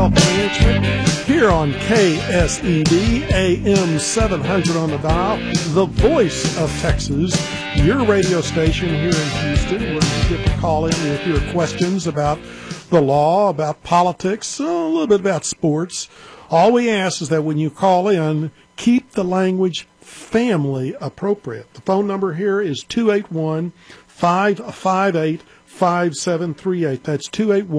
Wealth Management here on KSED, AM 700 on the dial, the voice of Texas, your radio station here in Houston, where you get to call in with your questions about the law, about politics, a little bit about sports. All we ask is that when you call in, keep the language family appropriate. The phone number here is 281-558-5738. That's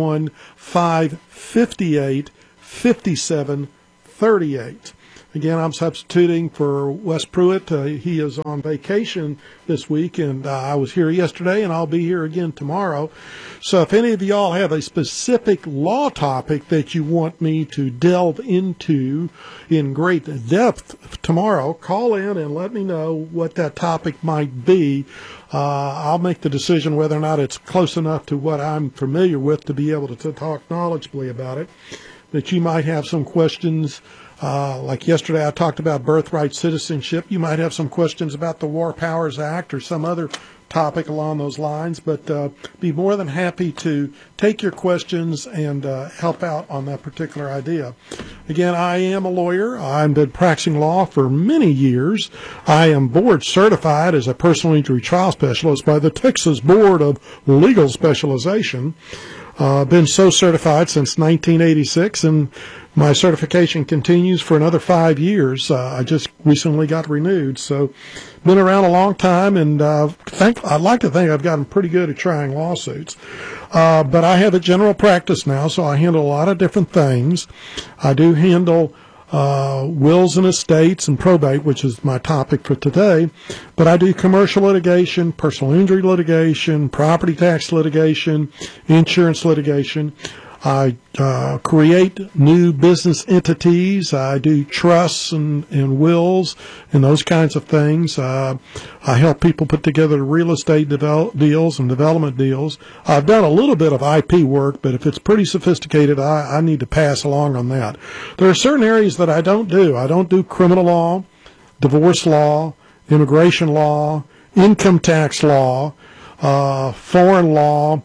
281-558-5738. Again, I'm substituting for Wes Pruitt. He is on vacation this week, and I was here yesterday, and I'll be here again tomorrow. So if any of y'all have a specific law topic that you want me to delve into in great depth tomorrow, call in and let me know what that topic might be. I'll make the decision whether or not it's close enough to what I'm familiar with to be able to talk knowledgeably about it. But you might have some questions. Like yesterday, I talked about birthright citizenship. You might have some questions about the War Powers Act or some other topic along those lines, but be more than happy to take your questions and help out on that particular idea. Again, I am a lawyer. I've been practicing law for many years. I am board certified as a personal injury trial specialist by the Texas Board of Legal Specialization. Been so certified since 1986, and my certification continues for another 5 years. I just recently got renewed, so been around a long time, and I'd like to think I've gotten pretty good at trying lawsuits. But I have a general practice now, so I handle a lot of different things. I do handle wills and estates and probate, which is my topic for today. But I do commercial litigation, personal injury litigation, property tax litigation, insurance litigation. I create new business entities. I do trusts and wills and those kinds of things. I help people put together real estate deals and development deals. I've done a little bit of IP work, but if it's pretty sophisticated, I need to pass along on that. There are certain areas that I don't do. I don't do criminal law, divorce law, immigration law, income tax law, foreign law,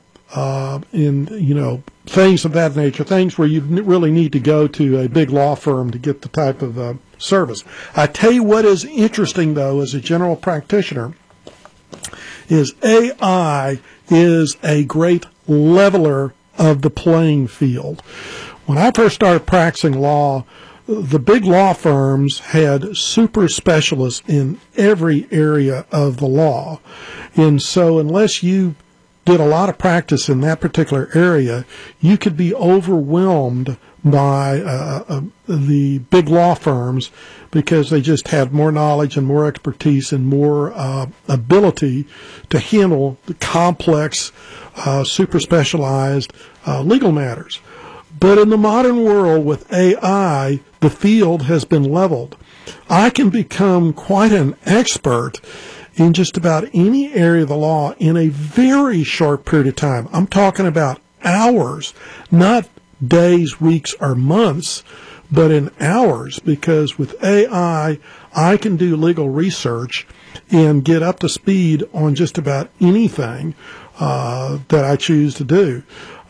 things of that nature, things where you really need to go to a big law firm to get the type of service. I tell you what is interesting, though, as a general practitioner, is AI is a great leveler of the playing field. When I first started practicing law, the big law firms had super specialists in every area of the law. And so unless you did a lot of practice in that particular area, you could be overwhelmed by the big law firms because they just had more knowledge and more expertise and more ability to handle the complex, super specialized legal matters. But in the modern world with AI, the field has been leveled. I can become quite an expert in just about any area of the law in a very short period of time. I'm talking about hours, not days, weeks, or months, but in hours, because with AI, I can do legal research and get up to speed on just about anything that I choose to do.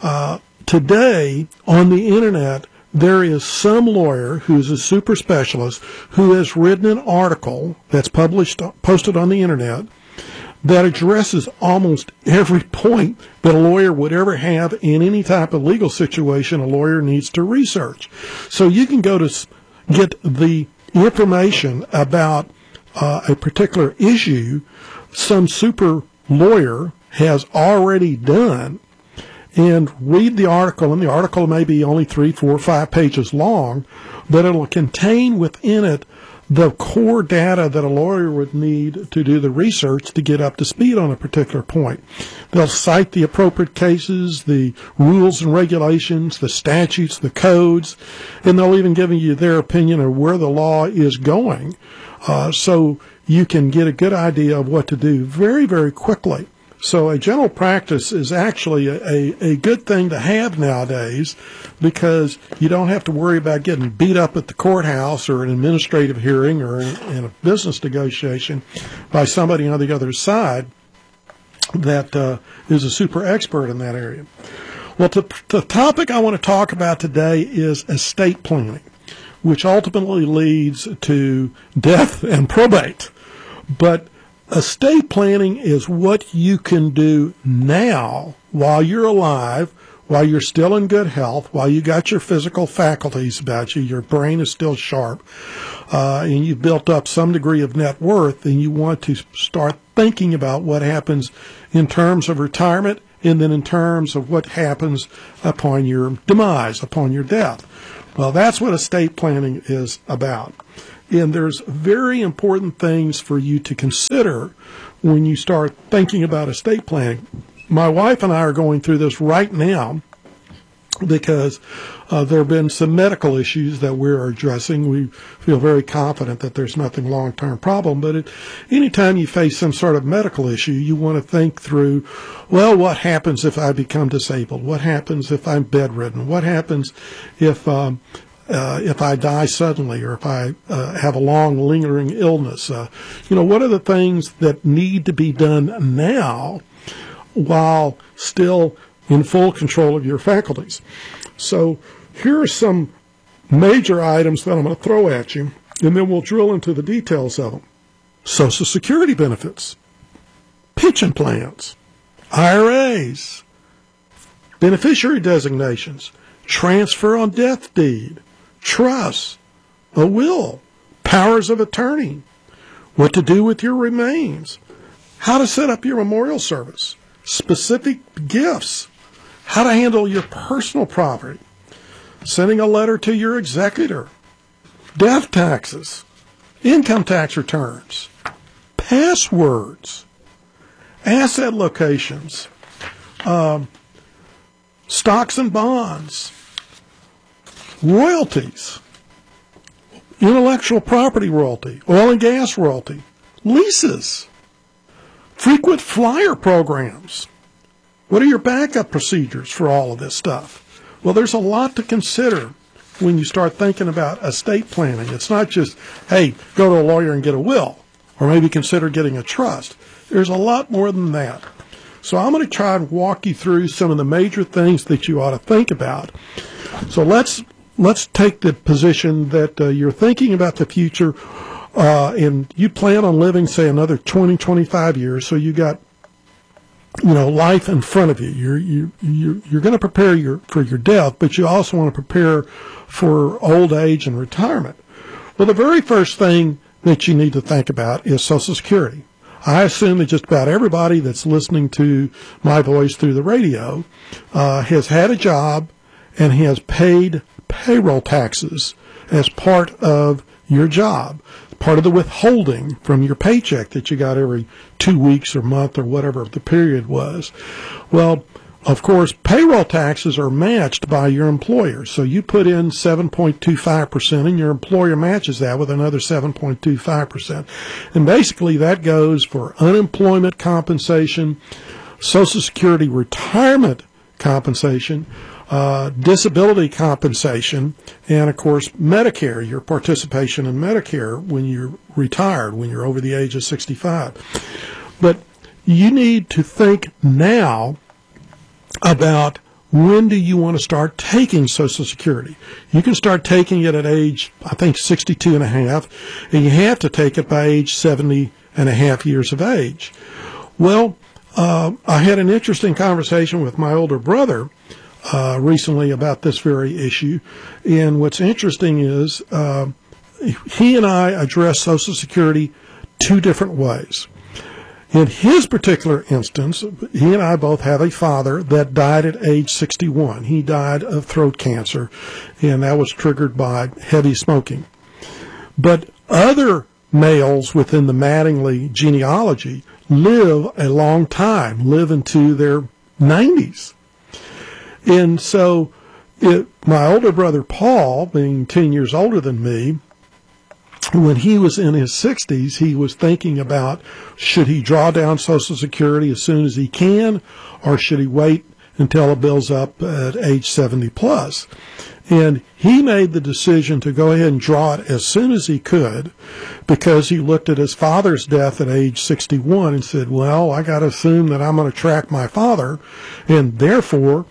Today, on the internet, there is some lawyer who's a super specialist who has written an article that's posted on the internet that addresses almost every point that a lawyer would ever have in any type of legal situation a lawyer needs to research. So you can go to get the information about a particular issue some super lawyer has already done, and read the article, and the article may be only 3, 4, 5 pages long, but it'll contain within it the core data that a lawyer would need to do the research to get up to speed on a particular point. They'll cite the appropriate cases, the rules and regulations, the statutes, the codes, and they'll even give you their opinion of where the law is going, so you can get a good idea of what to do very, very quickly. So a general practice is actually a good thing to have nowadays, because you don't have to worry about getting beat up at the courthouse or an administrative hearing or in a business negotiation by somebody on the other side that is a super expert in that area. Well, the topic I want to talk about today is estate planning, which ultimately leads to death and probate. But estate planning is what you can do now while you're alive, while you're still in good health, while you got your physical faculties about you, your brain is still sharp, and you've built up some degree of net worth, and you want to start thinking about what happens in terms of retirement and then in terms of what happens upon your demise, upon your death. Well, that's what estate planning is about. And there's very important things for you to consider when you start thinking about estate planning. My wife and I are going through this right now because there have been some medical issues that we're addressing. We feel very confident that there's nothing long-term problem, but anytime you face some sort of medical issue, you want to think through, well, what happens if I become disabled? What happens if I'm bedridden? What happens if I die suddenly, or if I have a long, lingering illness? What are the things that need to be done now while still in full control of your faculties? So here are some major items that I'm going to throw at you, and then we'll drill into the details of them. Social Security benefits, pension plans, IRAs, beneficiary designations, transfer on death deed, trust, a will, powers of attorney, what to do with your remains, how to set up your memorial service, specific gifts, how to handle your personal property, sending a letter to your executor, death taxes, income tax returns, passwords, asset locations, stocks and bonds, royalties, intellectual property royalty, oil and gas royalty, leases, frequent flyer programs. What are your backup procedures for all of this stuff? Well, there's a lot to consider when you start thinking about estate planning. It's not just, hey, go to a lawyer and get a will, or maybe consider getting a trust. There's a lot more than that. So I'm going to try and walk you through some of the major things that you ought to think about. So let's take the position that you're thinking about the future, and you plan on living, say, another 20, 25 years. So you got, life in front of you. You're going to prepare for your death, but you also want to prepare for old age and retirement. Well, the very first thing that you need to think about is Social Security. I assume that just about everybody that's listening to my voice through the radio has had a job and has paid payroll taxes as part of your job, part of the withholding from your paycheck that you got every 2 weeks or month or whatever the period was. Well, of course, payroll taxes are matched by your employer. So you put in 7.25% and your employer matches that with another 7.25%. And basically that goes for unemployment compensation, Social Security retirement compensation, disability compensation, and of course Medicare, your participation in Medicare when you're retired, when you're over the age of 65. But you need to think now about when do you want to start taking Social Security. You can start taking it at age, I think, 62 and a half, and you have to take it by age 70 and a half years of age. Well, I had an interesting conversation with my older brother recently about this very issue. And what's interesting is he and I address Social Security two different ways. In his particular instance, he and I both have a father that died at age 61. He died of throat cancer, and that was triggered by heavy smoking. But other males within the Mattingly genealogy live a long time, live into their 90s. And so my older brother Paul, being 10 years older than me, when he was in his 60s, he was thinking about should he draw down Social Security as soon as he can, or should he wait until it builds up at age 70 plus. And he made the decision to go ahead and draw it as soon as he could because he looked at his father's death at age 61 and said, well, I got to assume that I'm going to track my father, and therefore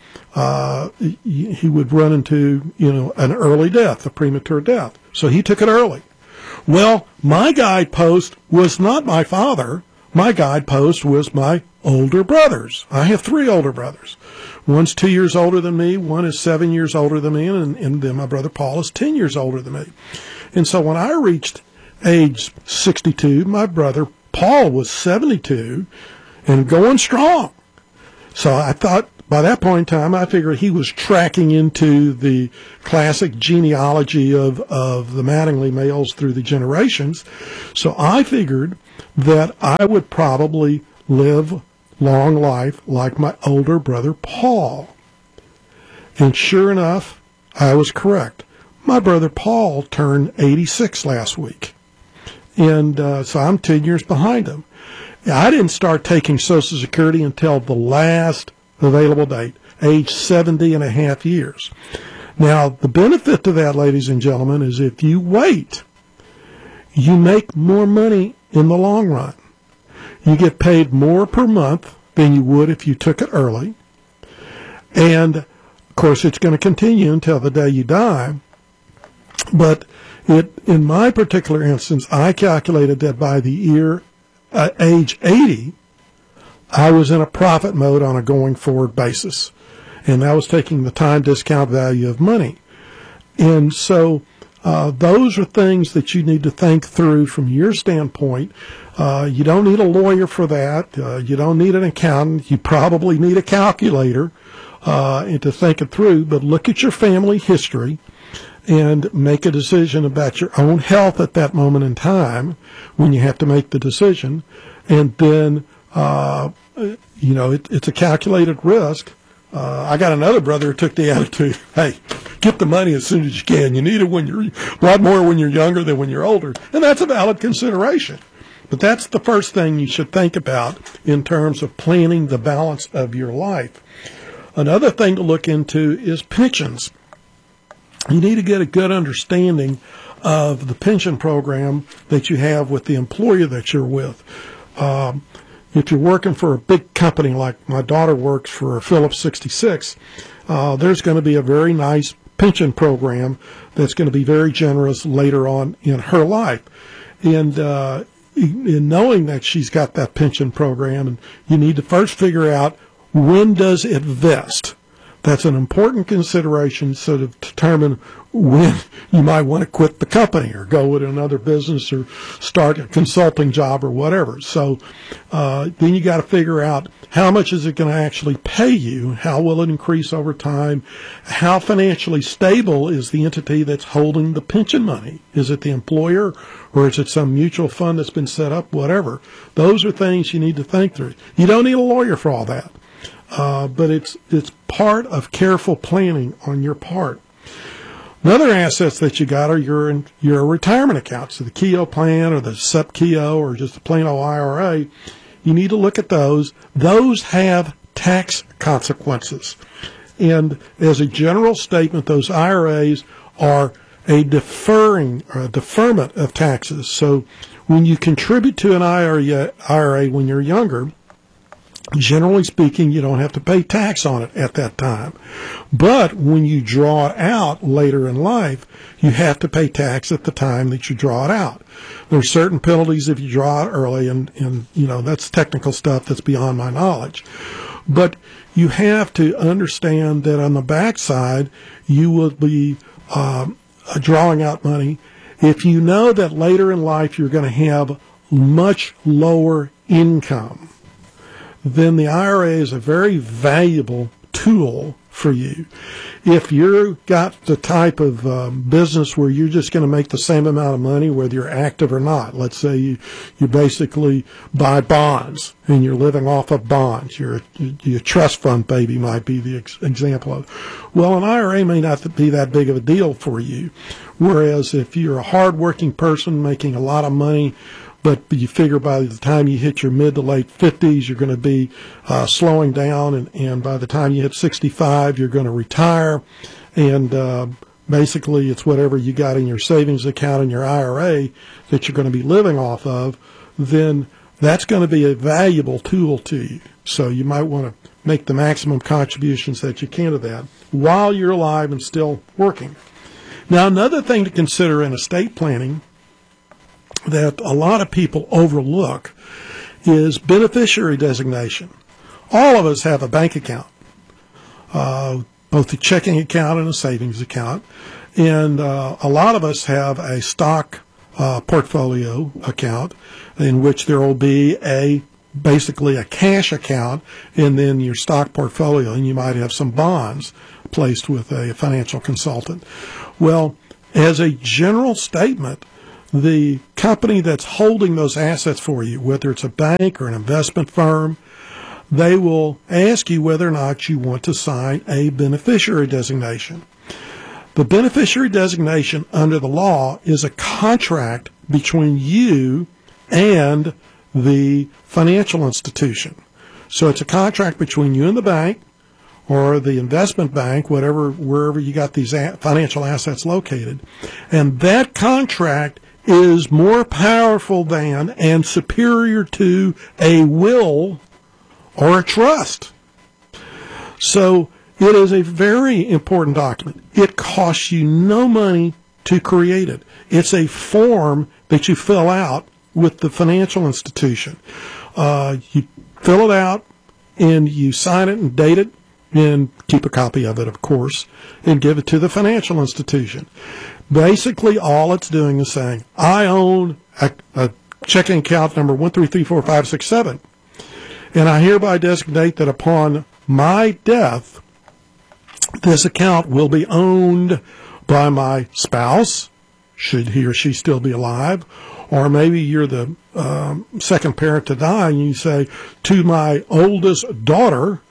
he would run into, an early death, a premature death. So he took it early. Well, my guidepost was not my father. My guidepost was my older brothers. I have 3 older brothers. One's 2 years older than me, one is 7 years older than me, and then my brother Paul is 10 years older than me. And so when I reached age 62, my brother Paul was 72 and going strong. So I thought by that point in time, I figured he was tracking into the classic genealogy of the Mattingly males through the generations. So I figured that I would probably live long life like my older brother Paul. And sure enough, I was correct. My brother Paul turned 86 last week. And so I'm 10 years behind him. I didn't start taking Social Security until the last available date, age 70 and a half years. Now, the benefit to that, ladies and gentlemen, is if you wait, you make more money in the long run. You get paid more per month than you would if you took it early. And, of course, it's going to continue until the day you die. But in my particular instance, I calculated that by the year age 80, I was in a profit mode on a going forward basis. And that was taking the time discount value of money. And so those are things that you need to think through from your standpoint. You don't need a lawyer for that. You don't need an accountant. You probably need a calculator and to think it through. But look at your family history and make a decision about your own health at that moment in time when you have to make the decision. And then, it's a calculated risk. I got another brother who took the attitude, hey, get the money as soon as you can. You need it a lot more when you're younger than when you're older. And that's a valid consideration. But that's the first thing you should think about in terms of planning the balance of your life. Another thing to look into is pensions. You need to get a good understanding of the pension program that you have with the employer that you're with. If you're working for a big company like my daughter works for Phillips 66, there's going to be a very nice pension program that's going to be very generous later on in her life. And in knowing that she's got that pension program, and you need to first figure out when does it vest. That's an important consideration so to determine when you might want to quit the company or go with another business or start a consulting job or whatever. So then you got to figure out how much is it going to actually pay you, how will it increase over time, how financially stable is the entity that's holding the pension money. Is it the employer or is it some mutual fund that's been set up, whatever. Those are things you need to think through. You don't need a lawyer for all that. But it's part of careful planning on your part. Another assets that you got are your retirement accounts, so the Keogh plan or the SEP Keogh or just the plain old IRA. You need to look at those. Those have tax consequences. And as a general statement, those IRAs are a deferment of taxes. So when you contribute to an IRA when you're younger, generally speaking, you don't have to pay tax on it at that time. But when you draw it out later in life, you have to pay tax at the time that you draw it out. There are certain penalties if you draw it early, and that's technical stuff that's beyond my knowledge. But you have to understand that on the backside, you will be drawing out money if you know that later in life you're going to have much lower income. Then the IRA is a very valuable tool for you. If you've got the type of business where you're just going to make the same amount of money whether you're active or not, let's say you basically buy bonds and you're living off of bonds, your trust fund baby might be the example of. Well, an IRA may not be that big of a deal for you, whereas if you're a hardworking person making a lot of money but you figure by the time you hit your mid to late 50s, you're going to be slowing down, and by the time you hit 65, you're going to retire, and basically it's whatever you got in your savings account and your IRA that you're going to be living off of, then that's going to be a valuable tool to you. So you might want to make the maximum contributions that you can to that while you're alive and still working. Now, another thing to consider in estate planning that a lot of people overlook is beneficiary designation. All of us have a bank account, both a checking account and a savings account, and a lot of us have a stock portfolio account in which there will be basically a cash account and then your stock portfolio, and you might have some bonds placed with a financial consultant. Well, as a general statement, the company that's holding those assets for you, whether it's a bank or an investment firm, they will ask you whether or not you want to sign a beneficiary designation. The beneficiary designation under the law is a contract between you and the financial institution. So it's a contract between you and the bank or the investment bank, wherever you got these financial assets located. And that contract is more powerful than and superior to a will or a trust. So it is a very important document. It costs you no money to create it. It's a form that you fill out with the financial institution. You fill it out and you sign it and date it and keep a copy of it, of course, and give it to the financial institution. Basically, all it's doing is saying, I own a checking account number 1334567, and I hereby designate that upon my death, this account will be owned by my spouse, should he or she still be alive, or maybe you're the second parent to die, and you say, to my oldest daughter,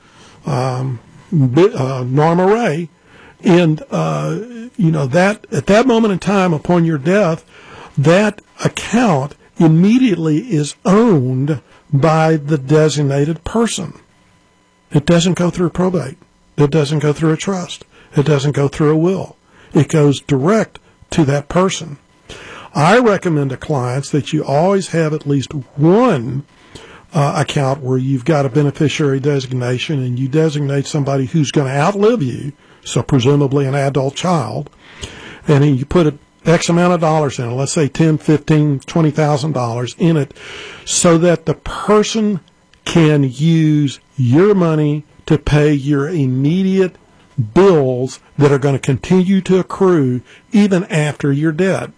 Norma Ray, and that at that moment in time upon your death, that account immediately is owned by the designated person. It doesn't go through probate. It doesn't go through a trust. It doesn't go through a will. It goes direct to that person. I recommend to clients that you always have at least one account where you've got a beneficiary designation and you designate somebody who's going to outlive you, so presumably an adult child, and then you put X amount of dollars in it, let's say $10,000, $15,000, $20,000 in it, so that the person can use your money to pay your immediate bills that are going to continue to accrue even after you're dead.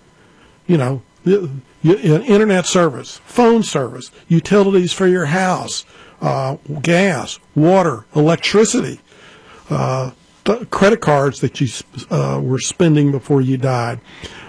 Internet service, phone service, utilities for your house, gas, water, electricity, credit cards that you were spending before you died.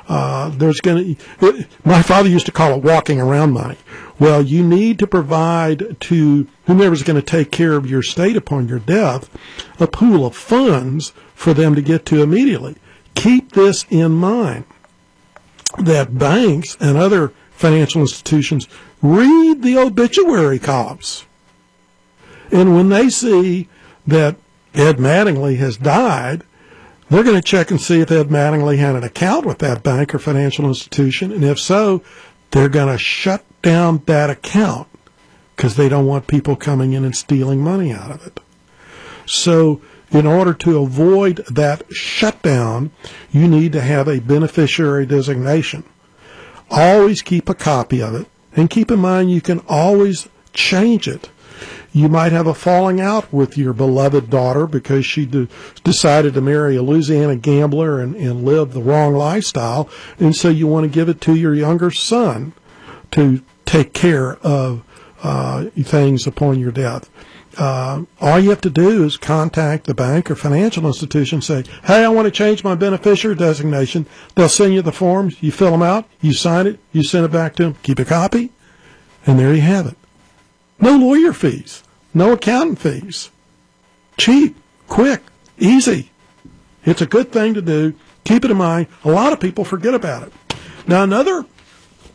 My father used to call it walking around money. Well, you need to provide to whomever's going to take care of your estate upon your death a pool of funds for them to get to immediately. Keep this in mind, that banks and other financial institutions read the obituary columns. And when they see that Ed Mattingly has died, they're going to check and see if Ed Mattingly had an account with that bank or financial institution, and if so, they're going to shut down that account because they don't want people coming in and stealing money out of it. So in order to avoid that shutdown, you need to have a beneficiary designation. Always keep a copy of it, and keep in mind you can always change it. You might have a falling out with your beloved daughter because she decided to marry a Louisiana gambler and live the wrong lifestyle, and so you want to give it to your younger son to take care of things upon your death. All you have to do is contact the bank or financial institution and say, hey, I want to change my beneficiary designation. They'll send you the forms. You fill them out. You sign it. You send it back to them. Keep a copy. And there you have it. No lawyer fees. No accountant fees. Cheap. Quick. Easy. It's a good thing to do. Keep it in mind. A lot of people forget about it. Now, another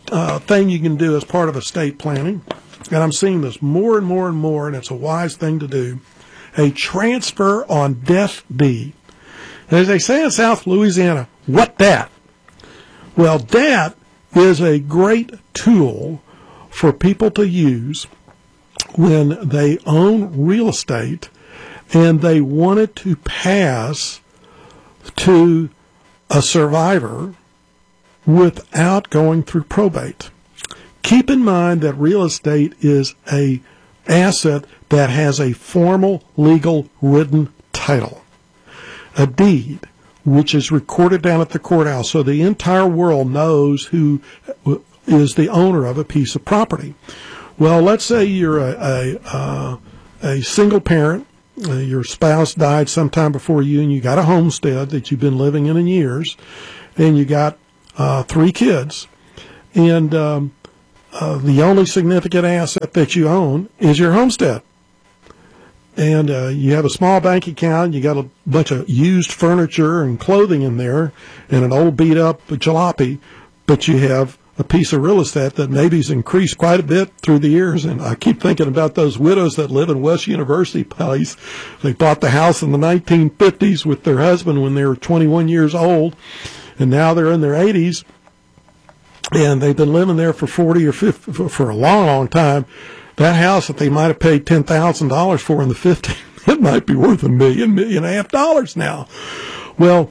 thing you can do as part of estate planning, and I'm seeing this more and more and more, and it's a wise thing to do, a transfer on death deed. And as they say in South Louisiana, what that? Well, that is a great tool for people to use when they own real estate and they want it to pass to a survivor without going through probate. Keep in mind that real estate is an asset that has a formal, legal, written title, a deed, which is recorded down at the courthouse so the entire world knows who is the owner of a piece of property. Well, let's say you're a single parent. Your spouse died sometime before you, and you got a homestead that you've been living in years, and you got 3 kids, and the only significant asset that you own is your homestead. And you have a small bank account, you got a bunch of used furniture and clothing in there, and an old beat-up jalopy, but you have a piece of real estate that maybe's increased quite a bit through the years. And I keep thinking about those widows that live in West University Place. They bought the house in the 1950s with their husband when they were 21 years old, and now they're in their 80s, and they've been living there for 40 or 50 for a long, long time. That house that they might have paid $10,000 for in the 50s, it might be worth $1 million and a half now. Well,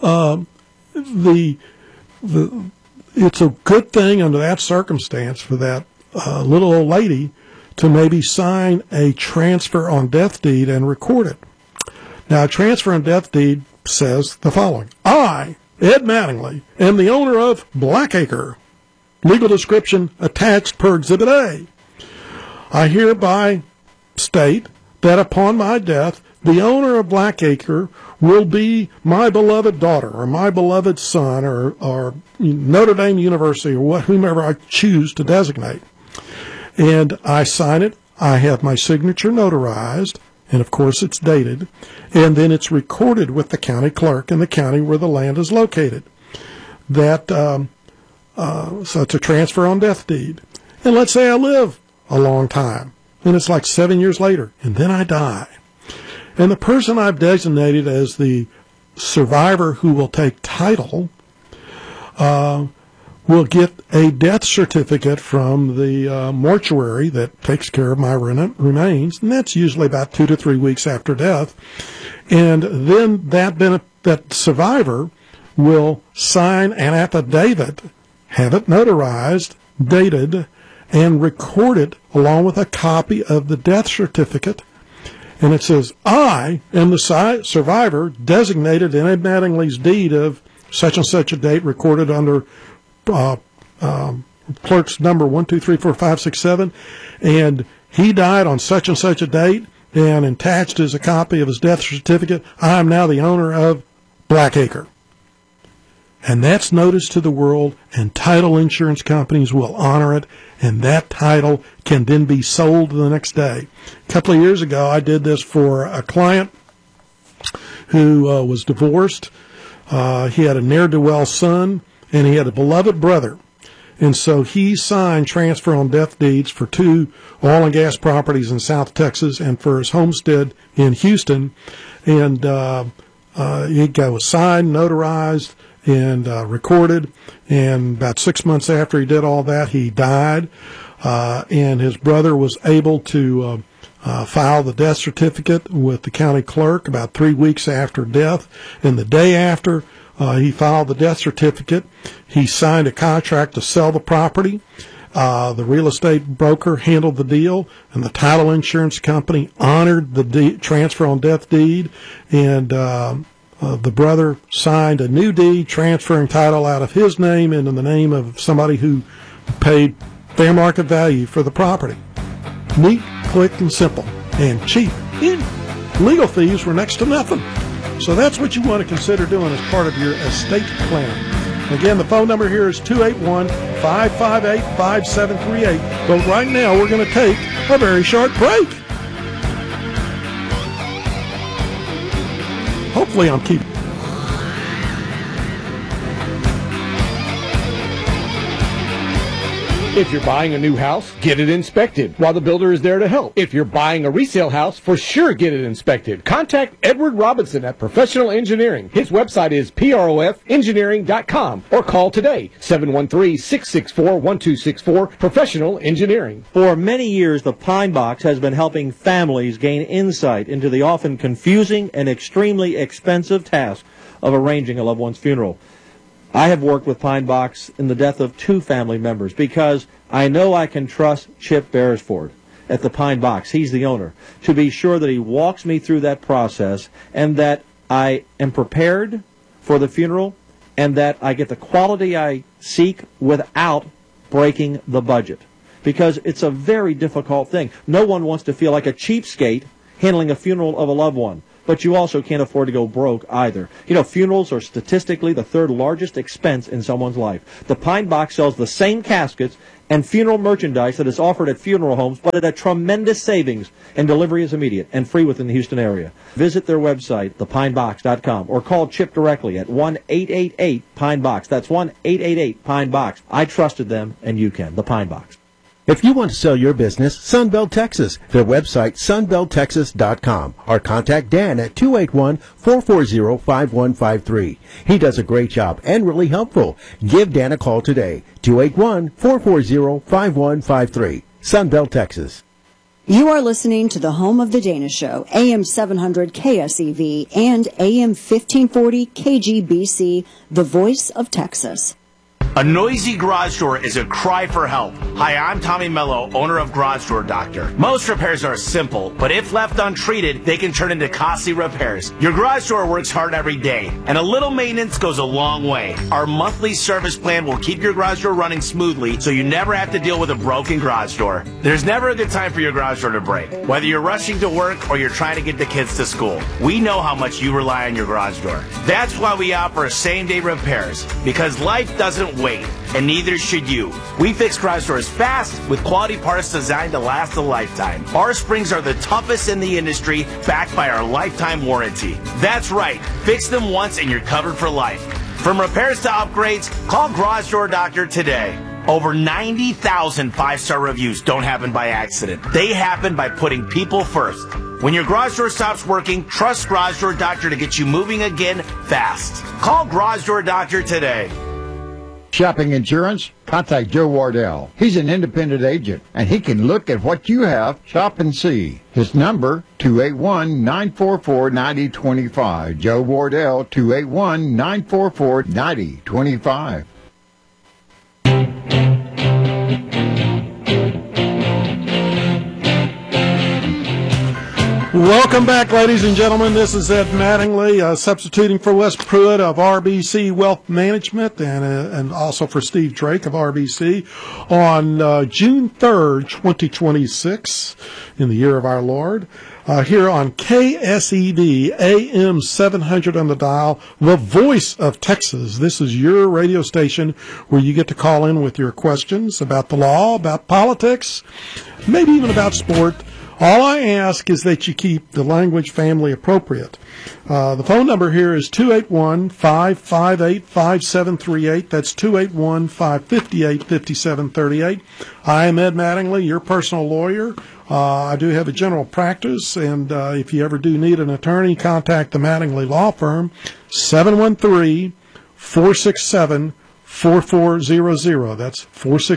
it's a good thing under that circumstance for that little old lady to maybe sign a transfer on death deed and record it. Now, a transfer on death deed says the following: I, Ed Mattingly, am the owner of Blackacre. Legal description attached per Exhibit A. I hereby state that upon my death, the owner of Blackacre will be my beloved daughter or my beloved son or Notre Dame University or whomever I choose to designate. And I sign it. I have my signature notarized, and of course it's dated, and then it's recorded with the county clerk in the county where the land is located. That so it's a transfer on death deed. And let's say I live a long time, and it's like 7 years later, and then I die. And the person I've designated as the survivor who will take title will get a death certificate from the mortuary that takes care of my remains, and that's usually about 2 to 3 weeks after death. And then that survivor will sign an affidavit, have it notarized, dated, and record it along with a copy of the death certificate. And it says, I am the survivor designated in Ed Mattingly's deed of such and such a date, recorded under clerk's number 1234567, and he died on such and such a date, and attached is a copy of his death certificate. I am now the owner of Blackacre. And that's noticed to the world, and title insurance companies will honor it, and that title can then be sold the next day. A couple of years ago, I did this for a client who was divorced. He had a ne'er-do-well son, and he had a beloved brother. And so he signed transfer on death deeds for 2 oil and gas properties in South Texas and for his homestead in Houston. And it was signed, notarized, and recorded. And about 6 months after he did all that, he died. And his brother was able to file the death certificate with the county clerk about 3 weeks after death. And the day after he filed the death certificate, he signed a contract to sell the property. The real estate broker handled the deal, and the title insurance company honored the transfer on death deed, and the brother signed a new deed transferring title out of his name into the name of somebody who paid fair market value for the property. Neat, quick, and simple, and cheap. And legal fees were next to nothing. So that's what you want to consider doing as part of your estate planning. Again, the phone number here is 281-558-5738. But right now, we're going to take a very short break. Hopefully I'm keeping. If you're buying a new house, get it inspected while the builder is there to help. If you're buying a resale house, for sure get it inspected. Contact Edward Robinson at Professional Engineering. His website is proffengineering.com or call today, 713-664-1264, Professional Engineering. For many years, the Pine Box has been helping families gain insight into the often confusing and extremely expensive task of arranging a loved one's funeral. I have worked with Pine Box in the death of 2 family members because I know I can trust Chip Beresford at the Pine Box, he's the owner, to be sure that he walks me through that process and that I am prepared for the funeral and that I get the quality I seek without breaking the budget. Because it's a very difficult thing. No one wants to feel like a cheapskate handling a funeral of a loved one. But you also can't afford to go broke either. You know, funerals are statistically the 3rd largest expense in someone's life. The Pine Box sells the same caskets and funeral merchandise that is offered at funeral homes, but at a tremendous savings, and delivery is immediate and free within the Houston area. Visit their website, thepinebox.com, or call Chip directly at 1-888-PINE-BOX. That's 1-888-PINE-BOX. I trusted them, and you can. The Pine Box. If you want to sell your business, Sunbelt Texas, their website, sunbelttexas.com, or contact Dan at 281-440-5153. He does a great job and really helpful. Give Dan a call today, 281-440-5153. Sunbelt Texas. You are listening to the home of the Dana Show, AM 700 KSEV and AM 1540 KGBC, the voice of Texas. A noisy garage door is a cry for help. Hi, I'm Tommy Mello, owner of Garage Door Doctor. Most repairs are simple, but if left untreated, they can turn into costly repairs. Your garage door works hard every day, and a little maintenance goes a long way. Our monthly service plan will keep your garage door running smoothly, so you never have to deal with a broken garage door. There's never a good time for your garage door to break. Whether you're rushing to work or you're trying to get the kids to school, we know how much you rely on your garage door. That's why we offer same-day repairs, because life doesn't wait, and neither should you. We fix garage doors fast with quality parts designed to last a lifetime. Our springs are the toughest in the industry, backed by our lifetime warranty. That's right, fix them once and you're covered for life. From repairs to upgrades, call Garage Door Doctor today. Over 90,000 5-star reviews don't happen by accident. They happen by putting people first. When your garage door stops working, trust Garage Door Doctor to get you moving again fast. Call Garage Door Doctor today. Shopping insurance? Contact Joe Wardell. He's an independent agent, and he can look at what you have, shop and see. His number, 281-944-9025. Joe Wardell, 281-944-9025. Welcome back, ladies and gentlemen. This is Ed Mattingly, substituting for Wes Pruitt of RBC Wealth Management and also for Steve Drake of RBC on June 3rd, 2026, in the year of our Lord, here on KSEV, AM 700 on the dial, the voice of Texas. This is your radio station where you get to call in with your questions about the law, about politics, maybe even about sport. All I ask is that you keep the language family appropriate. The phone number here is 281-558-5738. That's 281-558-5738. I am Ed Mattingly, your personal lawyer. I do have a general practice, and if you ever do need an attorney, contact the Mattingly Law Firm, 713-467-4400. That's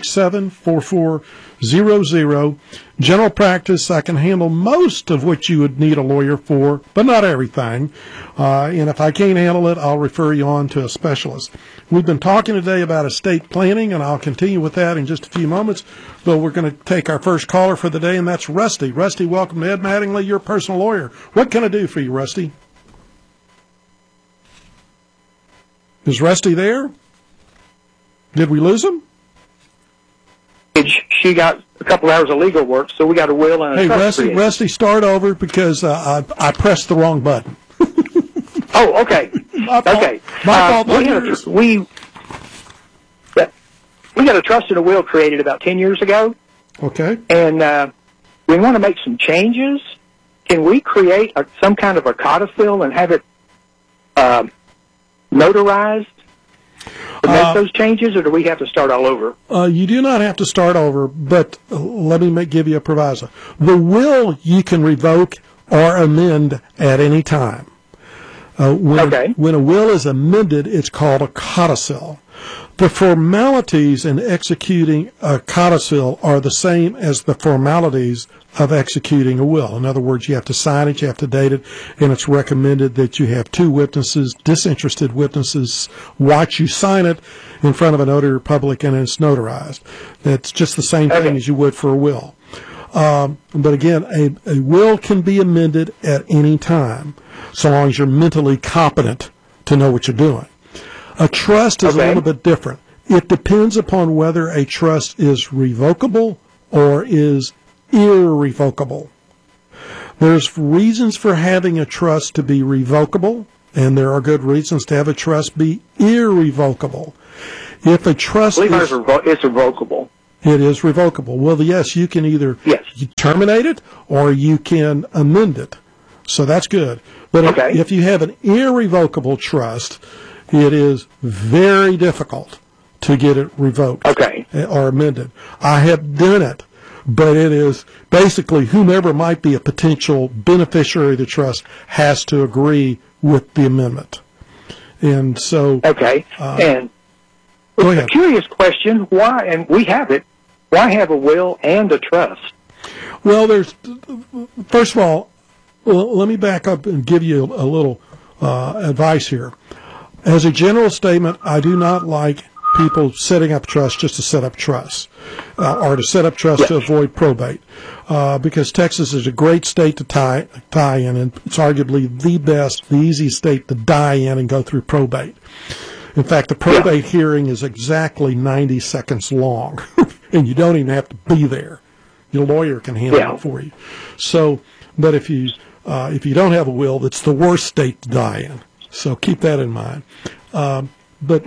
467-4400. General practice, I can handle most of what you would need a lawyer for, but not everything. And if I can't handle it, I'll refer you on to a specialist. We've been talking today about estate planning, and I'll continue with that in just a few moments. But we're going to take our first caller for the day, and that's Rusty. Rusty, welcome to Ed Mattingly, your personal lawyer. What can I do for you, Rusty? Is Rusty there? Did we lose him? She got a couple hours of legal work, so we got a will and a trust. Hey, Rusty, start over because I pressed the wrong button. Oh, okay. My fault. Okay. My fault. We got a trust and a will created about 10 years ago. Okay. And we want to make some changes. Can we create some kind of a codicil and have it notarized? to make those changes, or do we have to start all over? You do not have to start over, but let me give you a proviso. The will you can revoke or amend at any time. When a will is amended, it's called a codicil. The formalities in executing a codicil are the same as the formalities of executing a will. In other words, you have to sign it, you have to date it, and it's recommended that you have two witnesses, disinterested witnesses, watch you sign it in front of a notary public, and it's notarized. That's just the same thing as you would for a will. But again, a will can be amended at any time, so long as you're mentally competent to know what you're doing. A trust is a little bit different. It depends upon whether a trust is revocable or is irrevocable. There's reasons for having a trust to be revocable, and there are good reasons to have a trust be irrevocable. If a trust is revocable. It is revocable. Well, yes, you can either terminate it or you can amend it. So that's good. But if you have an irrevocable trust, it is very difficult to get it revoked or amended. I have done it, but it is basically whomever might be a potential beneficiary of the trust has to agree with the amendment. And so... and go a curious question, why, and we have it, why have a will and a trust? Well, first of all, let me back up and give you a little advice here. As a general statement, I do not like people setting up trusts just to set up trusts or to set up trusts to avoid probate because Texas is a great state to tie in, and it's arguably the easiest state to die in and go through probate. In fact, the probate hearing is exactly 90 seconds long, and you don't even have to be there. Your lawyer can handle it for you. So, but if you don't have a will, it's the worst state to die in. So keep that in mind. But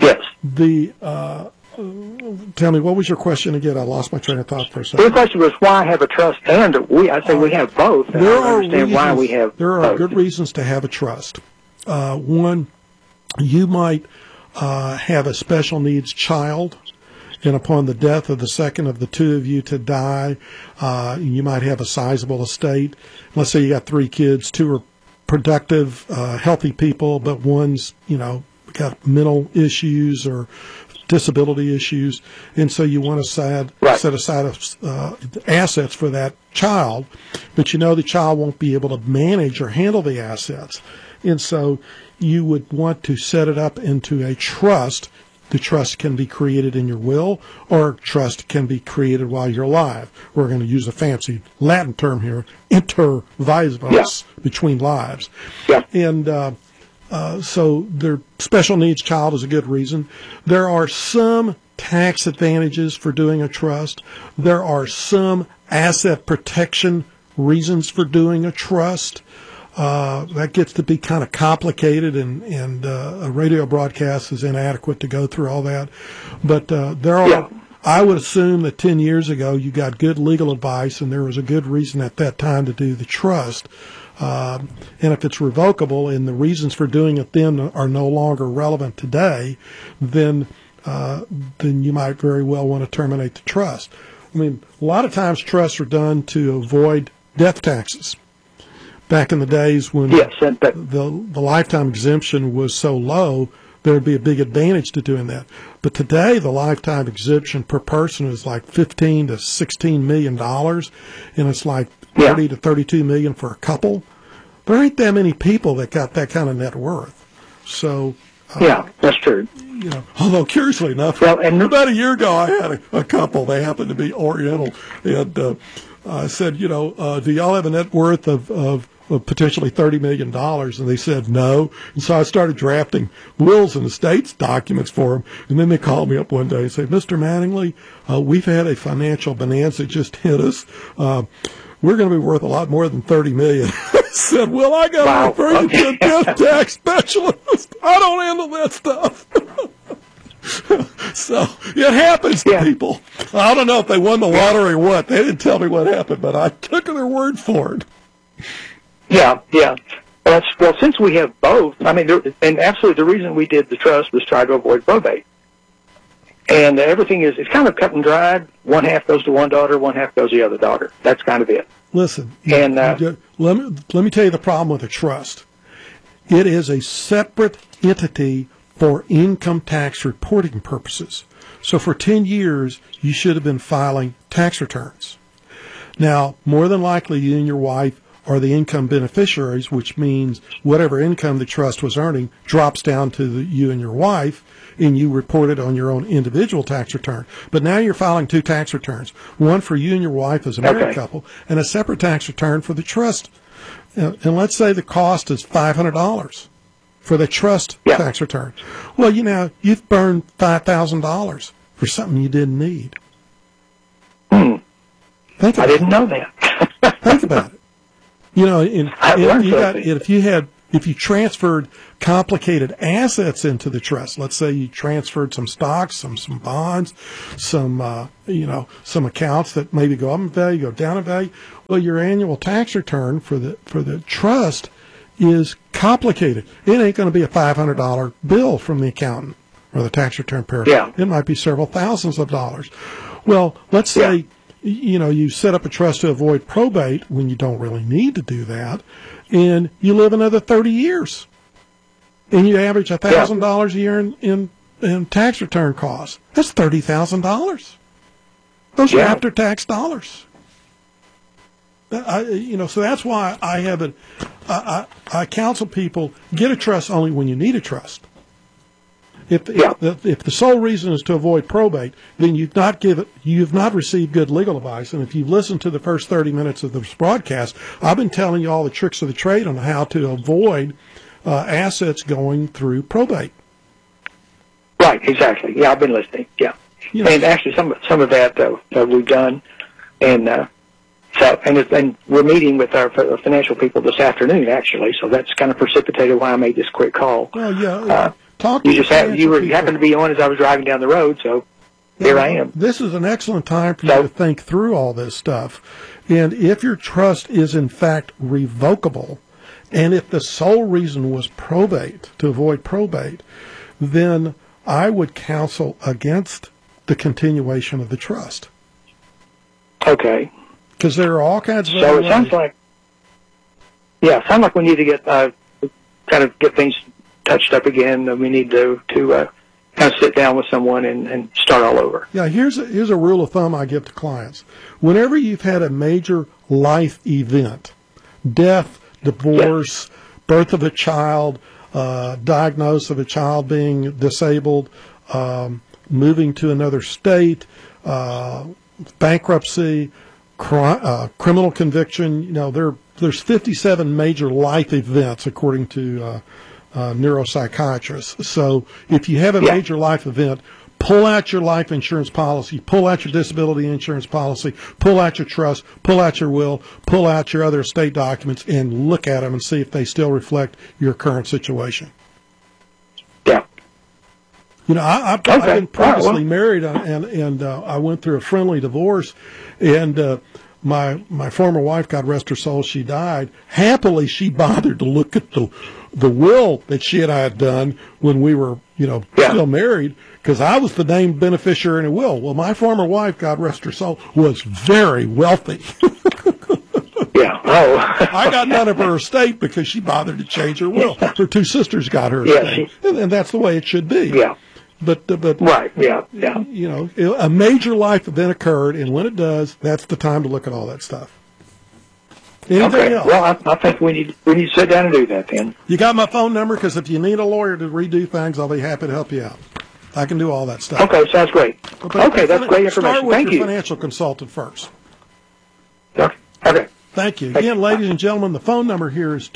tell me, what was your question again? I lost my train of thought for a second. The question was why have a trust and we have both. And there I understand why we have both. Good reasons to have a trust. One, you might have a special needs child, and upon the death of the second of the two of you to die, you might have a sizable estate. Let's say you got 3 kids, 2 are productive, healthy people, but one's, got mental issues or disability issues, and so you want to set aside assets for that child, but the child won't be able to manage or handle the assets, and so you would want to set it up into a trust. The trust can be created in your will, or trust can be created while you're alive. We're going to use a fancy Latin term here, inter vivos, between lives. And so their special needs child is a good reason. There are some tax advantages for doing a trust. There are some asset protection reasons for doing a trust. That gets to be kind of complicated, and a radio broadcast is inadequate to go through all that. But there are. I would assume that 10 years ago you got good legal advice, and there was a good reason at that time to do the trust. And if it's revocable and the reasons for doing it then are no longer relevant today, then you might very well want to terminate the trust. I mean, a lot of times trusts are done to avoid death taxes. Back in the days when the lifetime exemption was so low, there would be a big advantage to doing that. But today, the lifetime exemption per person is like $15 to $16 million, and it's like 30 to 32 million for a couple. There ain't that many people that got that kind of net worth. So that's true. Although curiously enough, about a year ago, I had a couple. They happened to be Oriental, and I said, do y'all have a net worth of potentially $30 million? And they said no. And so I started drafting wills and estates documents for them. And then they called me up one day and said, Mr. Mattingly, we've had a financial bonanza just hit us. We're going to be worth a lot more than $30 million. I said, well, I got to refer you to a death tax specialist. I don't handle that stuff. So it happens to people. I don't know if they won the lottery or what. They didn't tell me what happened, but I took their word for it. Well, since we have both, and absolutely the reason we did the trust was try to avoid probate. And everything it's kind of cut and dried. One half goes to one daughter, one half goes to the other daughter. That's kind of it. Listen, And let me tell you the problem with a trust. It is a separate entity for income tax reporting purposes. So for 10 years, you should have been filing tax returns. Now, more than likely, you and your wife are the income beneficiaries, which means whatever income the trust was earning drops down to you and your wife, and you report it on your own individual tax return. But now you're filing two tax returns, one for you and your wife as a married couple, and a separate tax return for the trust. And let's say the cost is $500 for the trust tax return. Well, you've burned $5,000 for something you didn't need. Think about I didn't know that. Think about it. If you transferred complicated assets into the trust, let's say you transferred some stocks, some bonds, some accounts that maybe go up in value, go down in value. Well, your annual tax return for the trust is complicated. It ain't going to be a $500 bill from the accountant or the tax return person. Yeah. It might be several thousands of dollars. Well, let's say you set up a trust to avoid probate when you don't really need to do that, and you live another 30 years, and you average $1,000 a year in tax return costs. That's $30,000. Those are after-tax dollars. So that's why I counsel people, get a trust only when you need a trust. If the sole reason is to avoid probate, then you've not received good legal advice. And if you've listened to the first 30 minutes of this broadcast, I've been telling you all the tricks of the trade on how to avoid assets going through probate. Right, exactly. Yeah, I've been listening. Yeah, and actually some of that we've done, and and we're meeting with our financial people this afternoon, actually. So that's kind of precipitated why I made this quick call. Well, yeah. You happened to be on as I was driving down the road, so here I am. This is an excellent time for you to think through all this stuff. And if your trust is in fact revocable, and if the sole reason was probate, to avoid probate, then I would counsel against the continuation of the trust. Okay. Because there are all kinds of So it sounds like we need to get kind of get things touched up again. We need to kind of sit down with someone and start all over. Yeah, here's a rule of thumb I give to clients. Whenever you've had a major life event, death, divorce, birth of a child, diagnosis of a child being disabled, moving to another state, bankruptcy, criminal conviction, there's 57 major life events according to neuropsychiatrists. So if you have a major life event, pull out your life insurance policy, pull out your disability insurance policy, pull out your trust, pull out your will, pull out your other estate documents, and look at them and see if they still reflect your current situation. Yeah. I've been previously married, and I went through a friendly divorce, and my former wife, God rest her soul, she died. Happily, she bothered to look at the will that she and I had done when we were, still married, because I was the named beneficiary in a will. Well, my former wife, God rest her soul, was very wealthy. I got none of her estate because she bothered to change her will. Her two sisters got her estate, and that's the way it should be. Yeah. But right, yeah. A major life event occurred, and when it does, that's the time to look at all that stuff. Anything else? Well, I think we need to sit down and do that then. You got my phone number, because if you need a lawyer to redo things, I'll be happy to help you out. I can do all that stuff. Okay, sounds great. Okay, that's great information. Start with Thank your you. financial consultant first. Okay. Thank you. Again, ladies and gentlemen, the phone number here is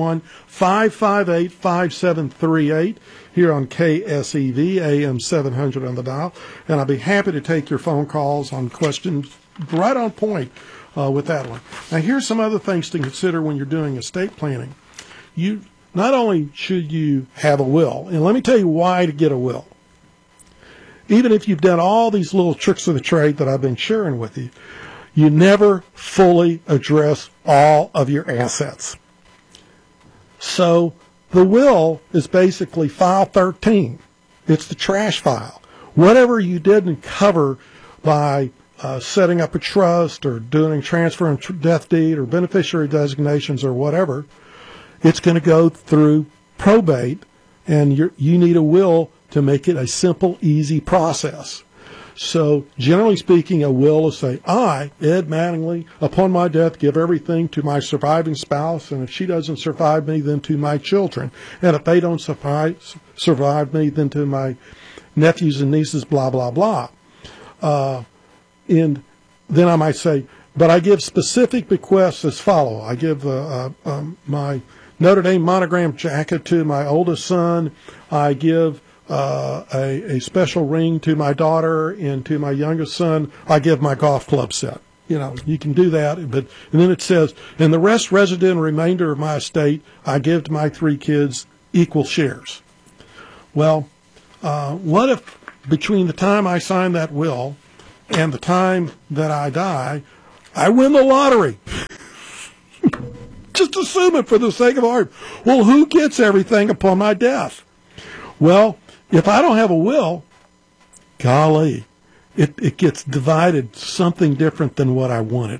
281-558-5738 here on KSEV, AM 700 on the dial. And I'll be happy to take your phone calls on questions right on point with that one. Now, here's some other things to consider when you're doing estate planning. You not only should you have a will, and let me tell you why to get a will. Even if you've done all these little tricks of the trade that I've been sharing with you, you never fully address all of your assets. So the will is basically file 13. It's the trash file. Whatever you didn't cover by setting up a trust or doing transfer and death deed or beneficiary designations or whatever, it's going to go through probate, and you need a will to make it a simple, easy process. So, generally speaking, a will will say, I, Ed Mattingly, upon my death, give everything to my surviving spouse, and if she doesn't survive me, then to my children. And if they don't survive me, then to my nephews and nieces, blah, blah, blah. And then I might say, but I give specific bequests as follow. I give my Notre Dame monogram jacket to my oldest son. I give a special ring to my daughter, and to my youngest son, I give my golf club set. You know, you can do that, and then it says, and the rest resident remainder of my estate, I give to my 3 kids equal shares. Well, what if between the time I sign that will and the time that I die, I win the lottery? Just assume it for the sake of argument. Well, who gets everything upon my death? Well, if I don't have a will, golly, it gets divided something different than what I wanted.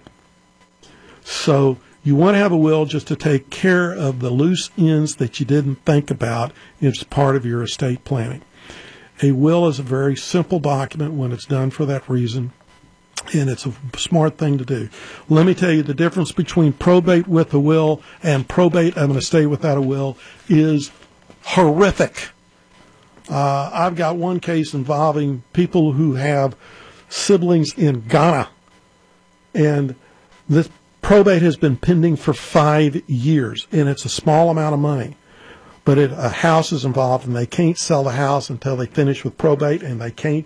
So you want to have a will just to take care of the loose ends that you didn't think about as part of your estate planning. A will is a very simple document when it's done for that reason, and it's a smart thing to do. Let me tell you, the difference between probate with a will and probate of an estate without a will is horrific. I've got one case involving people who have siblings in Ghana, and this probate has been pending for 5 years, and it's a small amount of money. But a house is involved, and they can't sell the house until they finish with probate, and they can't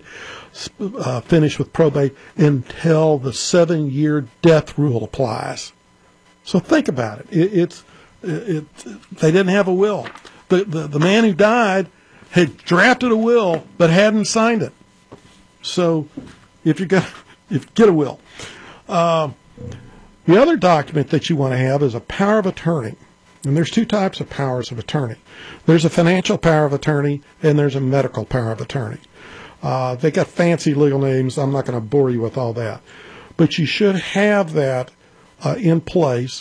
finish with probate until the 7-year death rule applies. So think about it. They didn't have a will. The man who died had drafted a will but hadn't signed it. So if you get a will. The other document that you want to have is a power of attorney. And there's 2 types of powers of attorney. There's a financial power of attorney, and there's a medical power of attorney. They got fancy legal names. I'm not going to bore you with all that. But you should have that in place,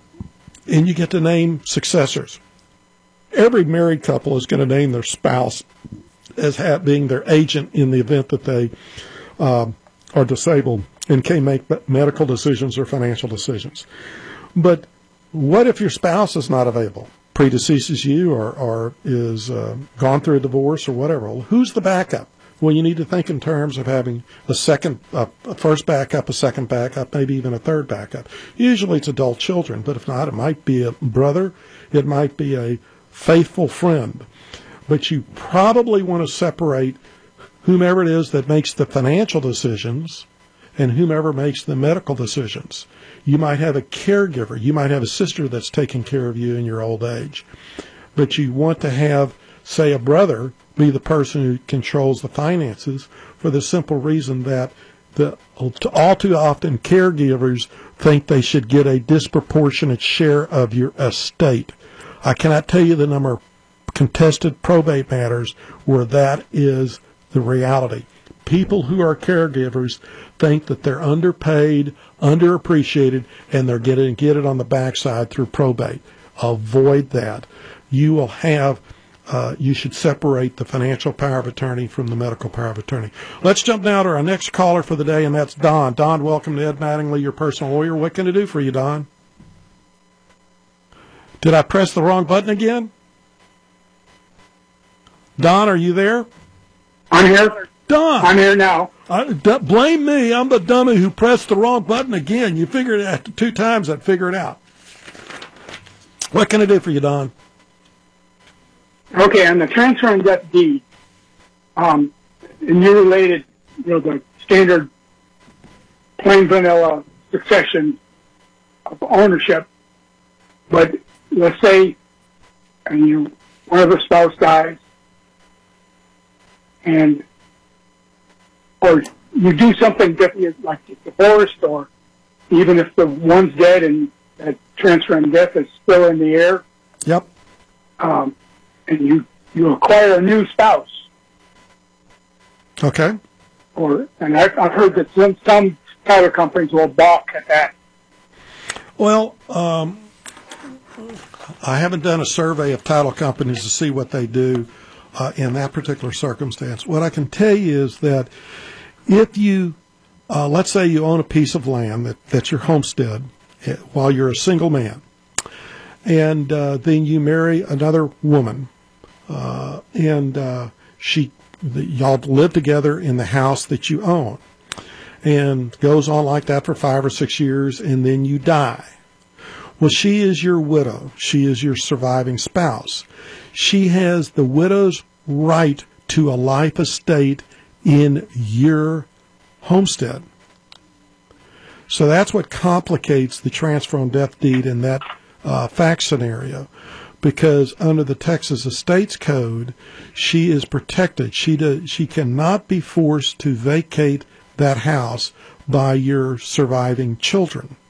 and you get to name successors. Every married couple is going to name their spouse as being their agent in the event that they are disabled and can't make medical decisions or financial decisions. But what if your spouse is not available, predeceases you, or is gone through a divorce or whatever? Well, who's the backup? Well, you need to think in terms of having a first backup, a second backup, maybe even a third backup. Usually it's adult children, but if not, it might be a brother, it might be a faithful friend. But you probably want to separate whomever it is that makes the financial decisions and whomever makes the medical decisions. You might have a caregiver. You might have a sister that's taking care of you in your old age. But you want to have, say, a brother be the person who controls the finances, for the simple reason that all too often caregivers think they should get a disproportionate share of your estate. I cannot tell you the number of contested probate matters where that is the reality. People who are caregivers think that they're underpaid, underappreciated, and they're getting it on the backside through probate. Avoid that. You will have, you should separate the financial power of attorney from the medical power of attorney. Let's jump now to our next caller for the day, and that's Don. Don, welcome to Ed Mattingly, your personal lawyer. What can I do for you, Don? Did I press the wrong button again? Don, are you there? I'm here. Don! I'm here now. Blame me. I'm the dummy who pressed the wrong button again. You figured it out 2 times. I'd figure it out. What can I do for you, Don? Okay, on the transfer and death deed, and you related, the standard plain vanilla succession of ownership. But let's say, one of the spouse dies, or you do something different, like divorced, or even if the one's dead and that transfer and death is still in the air. Yep. And you acquire a new spouse. Okay. And I've heard that some title companies will balk at that. Well, I haven't done a survey of title companies to see what they do in that particular circumstance. What I can tell you is that if you, let's say you own a piece of land that's your homestead while you're a single man, and then you marry another woman, and y'all live together in the house that you own, and goes on like that for 5 or 6 years, and then you die. Well, she is your widow. She is your surviving spouse. She has the widow's right to a life estate in your homestead. So that's what complicates the transfer on death deed in that fact scenario, because under the Texas Estates Code, she is protected. She cannot be forced to vacate that house by your surviving children.